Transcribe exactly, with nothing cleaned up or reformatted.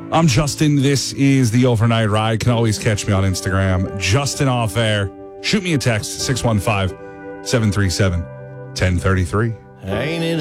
I'm Justin. This is the Overnight Ride. You can always catch me on Instagram. Justin Off Air. Shoot me a text, six one five, seven three seven, one zero three three. Ain't it